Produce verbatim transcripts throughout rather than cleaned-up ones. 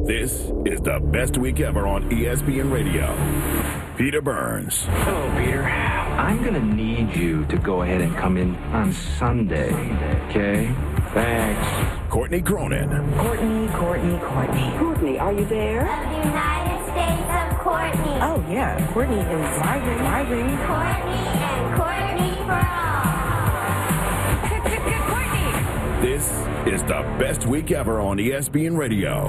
This is the best week ever on E S P N Radio. Peter Burns. Hello, Peter. I'm going to need you to go ahead and come in on Sunday, okay? Thanks. Courtney Cronin. Courtney, Courtney, Courtney. Courtney, are you there? The United States of Courtney. Oh, yeah. Courtney is migraine, migraine. Courtney and Courtney for all. Courtney. This is the best week ever on E S P N Radio.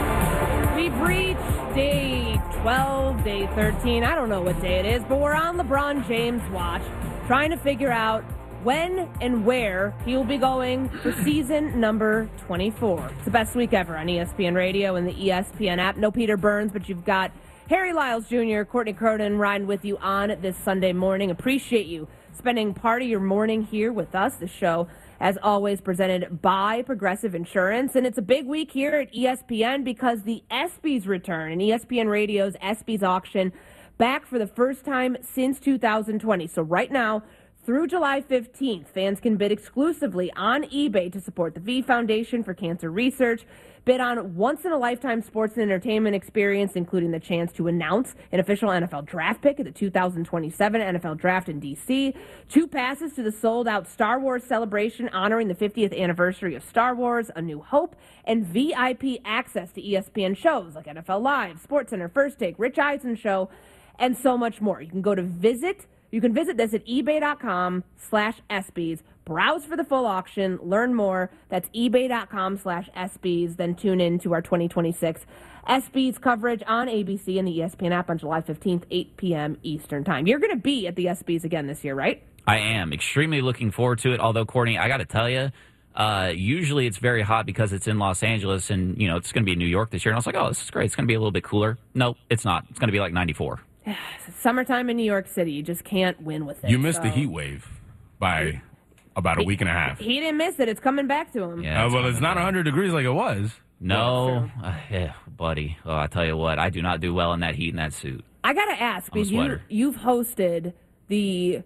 We've reached day twelve, day thirteen. I don't know what day it is, but we're on LeBron James' watch, trying to figure out when and where he will be going for season number twenty-four. It's the best week ever on E S P N Radio and the E S P N app. No Peter Burns, but you've got Harry Lyles Junior, Courtney Cronin riding with you on this Sunday morning. Appreciate you spending part of your morning here with us. The show, as always, presented by Progressive Insurance. And it's a big week here at E S P N because the ESPYs return, and E S P N Radio's ESPYs auction back for the first time since two thousand twenty. So right now, through July fifteenth, fans can bid exclusively on eBay to support the V Foundation for Cancer Research, bid on once-in-a-lifetime sports and entertainment experience, including the chance to announce an official N F L draft pick at the two thousand twenty-seven N F L Draft in D C, two passes to the sold-out Star Wars celebration honoring the fiftieth anniversary of Star Wars, A New Hope, and V I P access to E S P N shows like N F L Live, SportsCenter, First Take, Rich Eisen Show, and so much more. You can go to visit... You can visit this at ebay.com slash ESPYs. Browse for the full auction. Learn more. That's ebay.com slash ESPYs. Then tune in to our twenty twenty-six ESPYs coverage on A B C and the E S P N app on July fifteenth, eight p.m. Eastern Time. You're going to be at the ESPYs again this year, right? I am. Extremely looking forward to it. Although, Courtney, I got to tell you, uh, usually it's very hot because it's in Los Angeles and, you know, it's going to be in New York this year. And I was like, oh, this is great. It's going to be a little bit cooler. Nope, it's not. It's going to be like ninety-four. Summertime in New York City, you just can't win with it. You missed so. the heat wave by about a week and a half. He didn't miss it. It's coming back to him. Yeah, uh, well, it's not one hundred degrees like it was. No, uh, yeah, buddy. Oh, I tell you what, I do not do well in that heat in that suit. I got to ask, because you, you've hosted the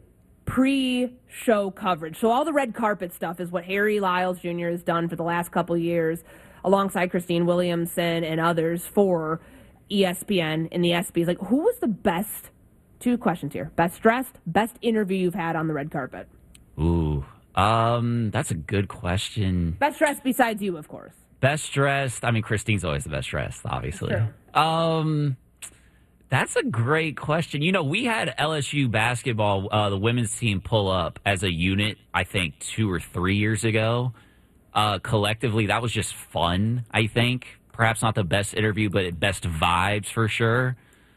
pre-show coverage. So all the red carpet stuff is what Harry Lyles Junior has done for the last couple years, alongside Christine Williamson and others for E S P N and the ESPYs. Like, who was the best, two questions here, best dressed, best interview you've had on the red carpet? Ooh, um, that's a good question. Best dressed besides you, of course. Best dressed, I mean, Christine's always the best dressed, obviously. Sure. Um, that's a great question. You know, we had L S U basketball, uh, the women's team, pull up as a unit, I think, two or three years ago. Uh, collectively, that was just fun, I think. Perhaps not the best interview, but best vibes for sure.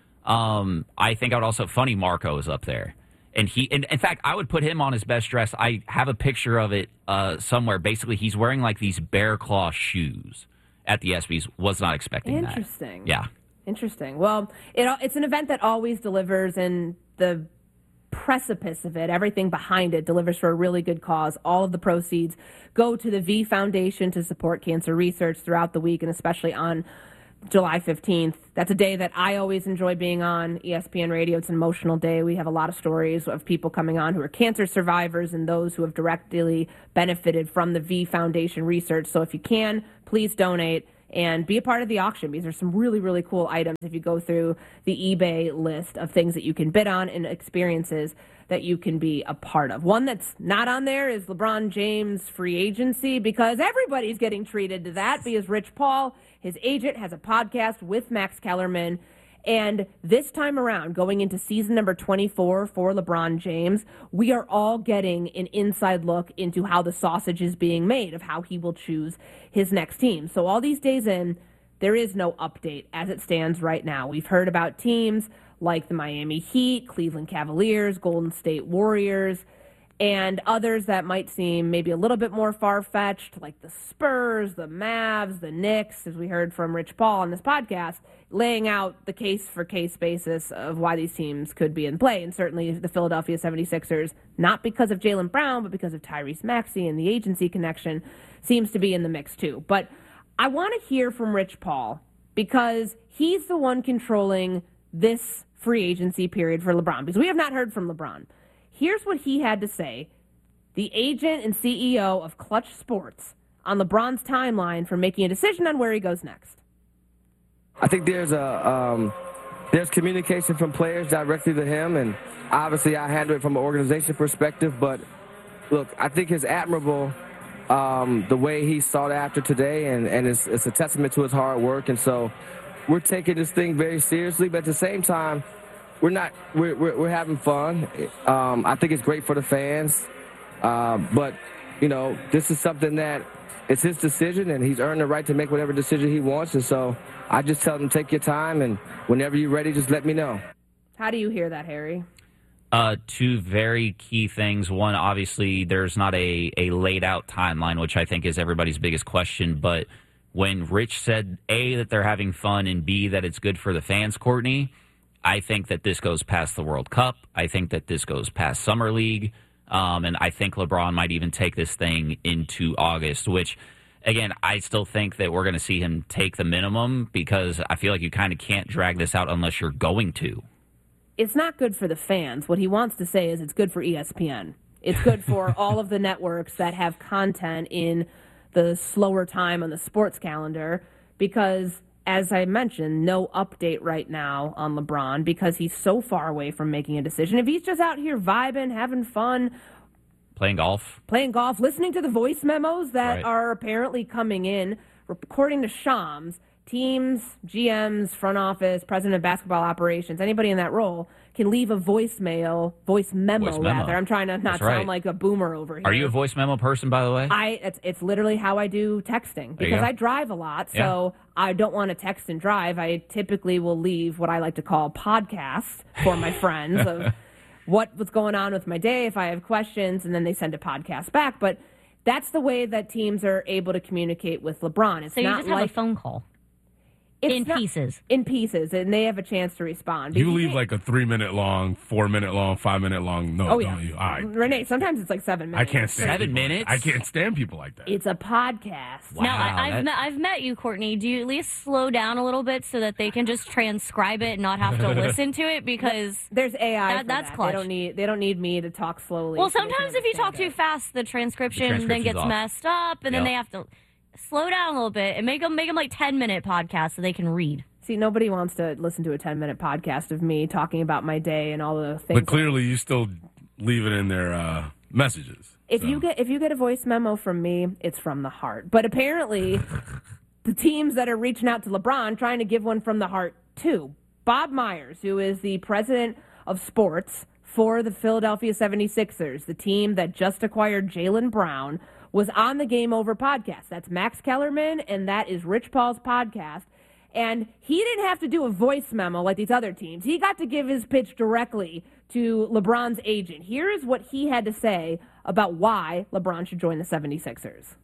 Um, I think I would also, Funny Marco is up there. And he, and in fact, I would put him on his best dress. I have a picture of it uh, somewhere. Basically, he's wearing like these bear claw shoes at the ESPYs. Was not expecting that. Interesting. Yeah. Interesting. Well, it, it's an event that always delivers, and the precipice of it, everything behind it, delivers for a really good cause. All of the proceeds go to the V Foundation to support cancer research throughout the week, and especially on July fifteenth. That's a day that I always enjoy being on E S P N Radio. It's an emotional day. We have a lot of stories of people coming on who are cancer survivors and those who have directly benefited from the V Foundation research. So if you can, please donate and be a part of the auction, because there's some really, really cool items if you go through the eBay list of things that you can bid on and experiences that you can be a part of. One that's not on there is LeBron James' free agency, because everybody's getting treated to that, because Rich Paul, his agent, has a podcast with Max Kellerman. And this time around, going into season number twenty-four for LeBron James, we are all getting an inside look into how the sausage is being made, of how he will choose his next team. So all these days in, there is no update as it stands right now. We've heard about teams like the Miami Heat, Cleveland Cavaliers, Golden State Warriors, and others that might seem maybe a little bit more far-fetched, like the Spurs, the Mavs, the Knicks, as we heard from Rich Paul on this podcast, laying out the case-for-case basis of why these teams could be in play. And certainly the Philadelphia seventy-sixers, not because of Jaylen Brown, but because of Tyrese Maxey and the agency connection, seems to be in the mix too. But I want to hear from Rich Paul, because he's the one controlling this free agency period for LeBron, because we have not heard from LeBron. Here's what he had to say, the agent and C E O of Clutch Sports, on LeBron's timeline for making a decision on where he goes next. I think there's a um, there's communication from players directly to him, and obviously I handle it from an organization perspective. But look, I think it's admirable um, the way he sought after today, and, and it's, it's a testament to his hard work. And so we're taking this thing very seriously, but at the same time, we're not we're we're, we're having fun. Um, I think it's great for the fans, uh, but you know, this is something that it's his decision, and he's earned the right to make whatever decision he wants. And so I just tell him, take your time, and whenever you're ready, just let me know. How do you hear that, Harry? Uh, two very key things. One, obviously, there's not a, a laid out timeline, which I think is everybody's biggest question. But when Rich said, A, that they're having fun, and B, that it's good for the fans, Courtney, I think that this goes past the World Cup. I think that this goes past Summer League. Um, and I think LeBron might even take this thing into August, which, again, I still think that we're going to see him take the minimum, because I feel like you kind of can't drag this out unless you're going to. It's not good for the fans. What he wants to say is it's good for E S P N. It's good for all of the networks that have content in the slower time on the sports calendar, because, as I mentioned, no update right now on LeBron because he's so far away from making a decision. If he's just out here vibing, having fun, Playing golf. playing golf, listening to the voice memos that Right. are apparently coming in, according to Shams, teams, G Ms, front office, president of basketball operations, anybody in that role can leave a voicemail, voice memo, Voice memo. rather. I'm trying to not That's sound right. like a boomer over here. Are you a voice memo person, by the way? I it's it's literally how I do texting There you because go. I drive a lot, so I don't want to text and drive. I typically will leave what I like to call podcasts for my friends of what was going on with my day if I have questions, and then they send a podcast back. But that's the way that teams are able to communicate with LeBron. It's So you not just have like a phone call it's in not- pieces. in pieces, and they have a chance to respond. You Because leave can't- like a three minute long, four minute long, five minute long note, oh yeah, don't you? All right. Renee. Sometimes it's like seven I minutes. can't stand Seven people. minutes? I can't stand people like that. It's a podcast. Wow. Now, I, I've, that- met, I've met you, Courtney. Do you at least slow down a little bit so that they can just transcribe it and not have to listen to it? Because, There's A I. That- for that's that. clutch. They don't need. They don't need me to talk slowly. well, so they can sometimes if you talk understand too it. fast, the transcription, The then transcription's gets off. messed up, and then Yep. they have to slow down a little bit and make them, make them like ten-minute podcasts so they can read. See, nobody wants to listen to a ten-minute podcast of me talking about my day and all the things. But clearly, you still leave it in their uh, messages. if So. you get if you get a voice memo from me, it's from the heart. But apparently, the teams that are reaching out to LeBron trying to give one from the heart too. Bob Myers, who is the president of sports for the Philadelphia seventy-sixers, the team that just acquired Jaylen Brown, was on the Game Over podcast. That's Max Kellerman, and that is Rich Paul's podcast. And he didn't have to do a voice memo like these other teams. He got to give his pitch directly to LeBron's agent. Here is what he had to say about why LeBron should join the seventy-sixers.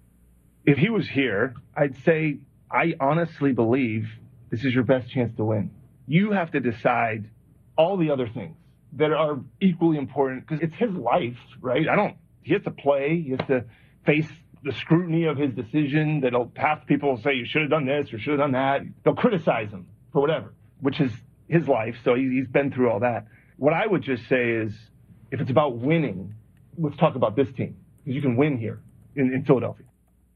If he was here, I'd say, I honestly believe this is your best chance to win. You have to decide all the other things that are equally important because it's his life, right? I don't, he has to play, he has to face the scrutiny of his decision. That'll half people will say you should have done this or should have done that. They'll criticize him for whatever, which is his life. So he, he's been through all that. What I would just say is, if it's about winning, let's talk about this team because you can win here in, in Philadelphia.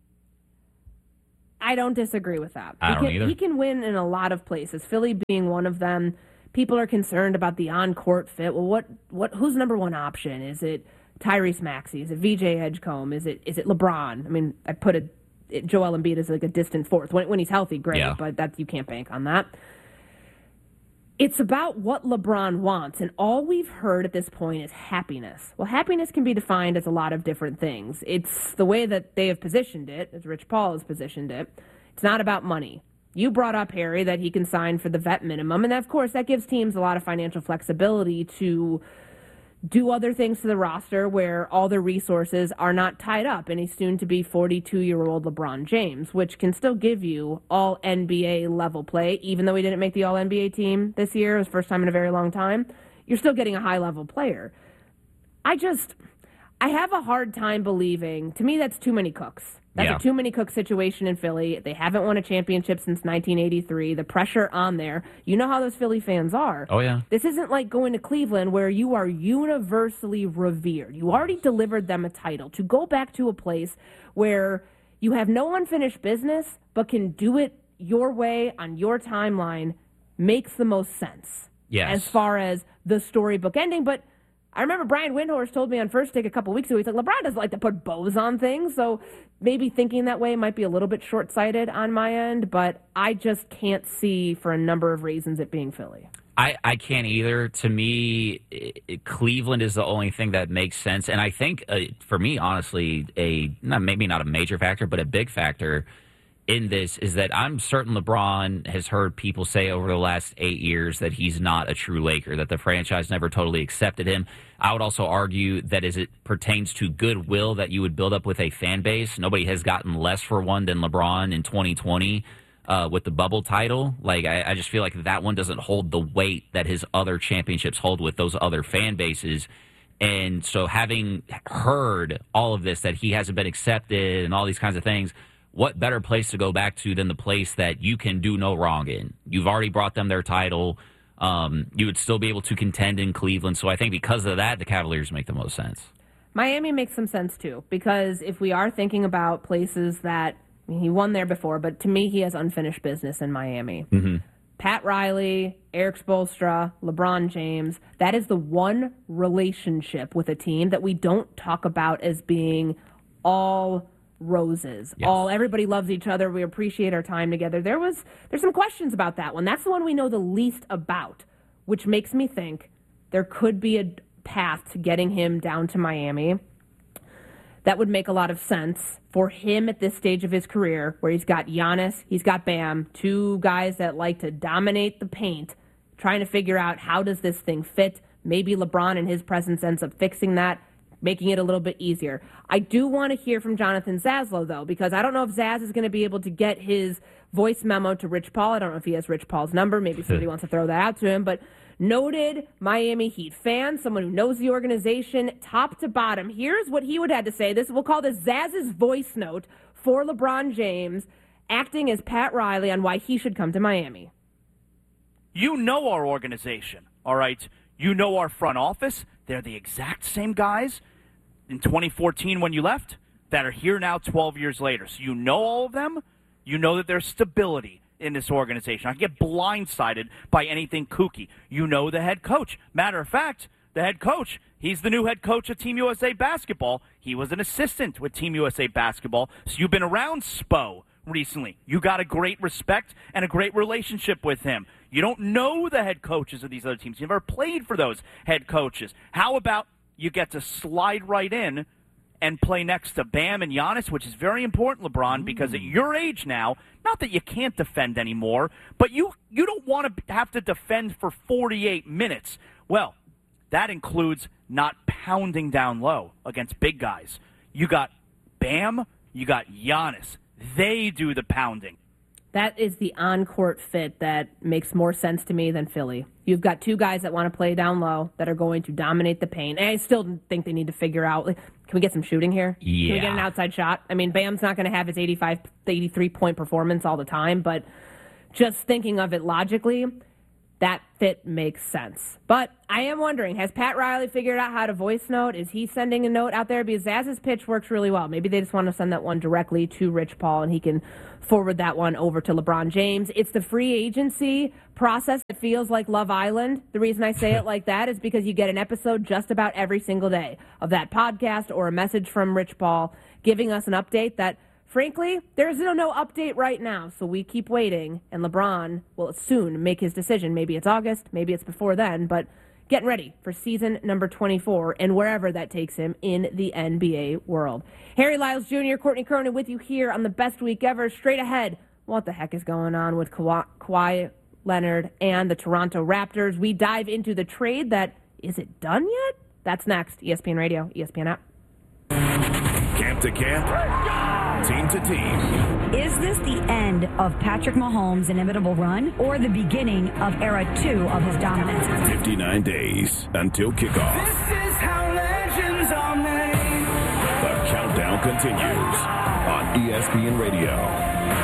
I don't disagree with that. I he don't can, either. He can win in a lot of places. Philly being one of them. People are concerned about the on-court fit. Well, what, what, who's number one option? Is it Tyrese Maxey? Is it V J Edgecombe? Is it is it LeBron? I mean, I put it, it Joel Embiid as like a distant fourth. When, when he's healthy, great, Yeah. but that you can't bank on that. It's about what LeBron wants, and all we've heard at this point is happiness. Well, happiness can be defined as a lot of different things. It's the way that they have positioned it, as Rich Paul has positioned it. It's not about money. You brought up, Harry, that he can sign for the vet minimum, and of course that gives teams a lot of financial flexibility to do other things to the roster where all their resources are not tied up in a soon-to-be forty-two-year-old LeBron James, which can still give you all N B A level play, even though he didn't make the all N B A team this year. It was the first time in a very long time. You're still getting a high-level player. I just, I have a hard time believing, to me that's too many cooks. That's Yeah. a too many cook situation in Philly. They haven't won a championship since nineteen eighty-three. The pressure on there. You know how those Philly fans are. Oh, yeah. This isn't like going to Cleveland where you are universally revered. You already delivered them a title. To go back to a place where you have no unfinished business but can do it your way on your timeline makes the most sense. Yes. As far as the storybook ending. But I remember Brian Windhorst told me on First Take a couple weeks ago, he's like, LeBron doesn't like to put bows on things, so maybe thinking that way might be a little bit short-sighted on my end, but I just can't see, for a number of reasons, it being Philly. I, I can't either. To me, it, Cleveland is the only thing that makes sense. And I think, uh, for me, honestly, a not, maybe not a major factor, but a big factor in this is that I'm certain LeBron has heard people say over the last eight years that he's not a true Laker, that the franchise never totally accepted him. I would also argue that as it pertains to goodwill that you would build up with a fan base, nobody has gotten less for one than LeBron in twenty twenty. Uh, with the bubble title, like I, I just feel like that one doesn't hold the weight that his other championships hold with those other fan bases. And so having heard all of this, that he hasn't been accepted and all these kinds of things, what better place to go back to than the place that you can do no wrong in? You've already brought them their title. Um, you would still be able to contend in Cleveland. So I think because of that, the Cavaliers make the most sense. Miami makes some sense too, because if we are thinking about places that he won there before, but to me, he has unfinished business in Miami. Mm-hmm. Pat Riley, Eric Spoelstra, LeBron James, that is the one relationship with a team that we don't talk about as being all roses. Yes. All everybody loves each other. We appreciate our time together. There was there's some questions about that one. That's the one we know the least about, which makes me think there could be a path to getting him down to Miami. That would make a lot of sense for him at this stage of his career, where he's got Giannis, he's got Bam, two guys that like to dominate the paint, trying to figure out how does this thing fit. Maybe LeBron in his presence ends up fixing that, making it a little bit easier. I do want to hear from Jonathan Zaslow, though, because I don't know if Zaz is going to be able to get his voice memo to Rich Paul. I don't know if he has Rich Paul's number. Maybe somebody wants to throw that out to him, but noted Miami Heat fan, someone who knows the organization top to bottom. Here's what he would have to say. This we'll call this Zaz's voice note for LeBron James, acting as Pat Riley on why he should come to Miami. You know our organization, all right? You know our front office. They're the exact same guys in twenty fourteen when you left that are here now twelve years later. So you know all of them. You know that there's stability in this organization. I get blindsided by anything kooky. You know the head coach. Matter of fact, the head coach, he's the new head coach of Team U S A Basketball. He was an assistant with Team U S A Basketball. So you've been around Spo recently. You got a great respect and a great relationship with him. You don't know the head coaches of these other teams. You've never played for those head coaches. How about you get to slide right in and play next to Bam and Giannis, which is very important, LeBron, because at your age now, not that you can't defend anymore, but you, you don't want to have to defend for forty-eight minutes. Well, that includes not pounding down low against big guys. You got Bam, you got Giannis. They do the pounding. That is the on-court fit that makes more sense to me than Philly. You've got two guys that want to play down low that are going to dominate the paint. And I still think they need to figure out, like, can we get some shooting here? Yeah. Can we get an outside shot? I mean, Bam's not going to have his eighty-five, eighty-three point performance all the time, but just thinking of it logically, that fit makes sense. But I am wondering, has Pat Riley figured out how to voice note? Is he sending a note out there? Because Zaz's pitch works really well. Maybe they just want to send that one directly to Rich Paul, and he can forward that one over to LeBron James. It's the free agency process that feels like Love Island. The reason I say it like that is because you get an episode just about every single day of that podcast or a message from Rich Paul giving us an update that, frankly, there's no, no update right now, so we keep waiting, and LeBron will soon make his decision. Maybe it's August, maybe it's before then, but getting ready for season number twenty-four and wherever that takes him in the N B A world. Harry Lyles Junior, Courtney Cronin with you here on the best week ever. Straight ahead, what the heck is going on with Kawhi, Kawhi Leonard and the Toronto Raptors? We dive into the trade that, is it done yet? That's next. E S P N Radio, E S P N app. Camp to camp, team to team. Is this the end of Patrick Mahomes' inimitable run or the beginning of era two of his dominance? fifty-nine days until kickoff. This is how legends are made. The countdown continues on E S P N Radio.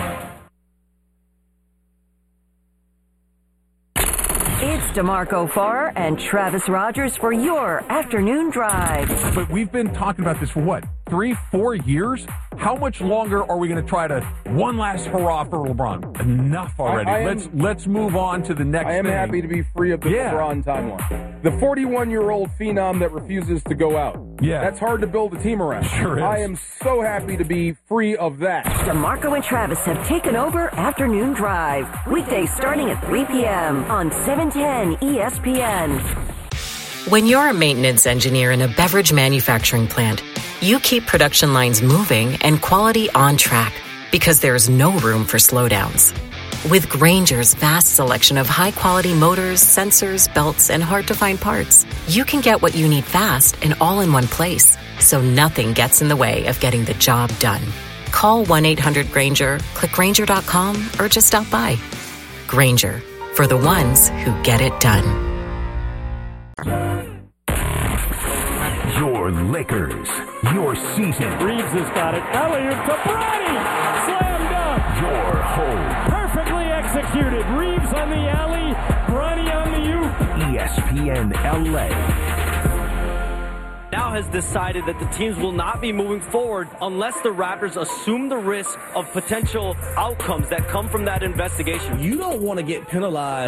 It's DeMarco Farr and Travis Rogers for your afternoon drive. But we've been talking about this for what? three, four years? How much longer are we going to try to one last hurrah for LeBron? Enough already. I, I am, let's let's move on to the next I am thing. happy to be free of the yeah. LeBron timeline. The forty-one-year-old phenom that refuses to go out. Yeah. That's hard to build a team around. Sure is. I am so happy to be free of that. DeMarco and Travis have taken over Afternoon Drive. Weekdays starting at three p.m. on seven ten E S P N. When you're a maintenance engineer in a beverage manufacturing plant, you keep production lines moving and quality on track because there's no room for slowdowns. With Grainger's vast selection of high-quality motors, sensors, belts, and hard-to-find parts, you can get what you need fast and all in one place, so nothing gets in the way of getting the job done. Call one eight hundred Grainger, click Grainger dot com, or just stop by. Grainger, for the ones who get it done. Your Lakers, your season. Reeves has got it. Alley-oop to Bronny. Slam dunk. Your home. Perfectly executed. Reeves on the alley. Bronny on the oop. E S P N L A. Now has decided that the teams will not be moving forward unless the Raptors assume the risk of potential outcomes that come from that investigation. You don't want to get penalized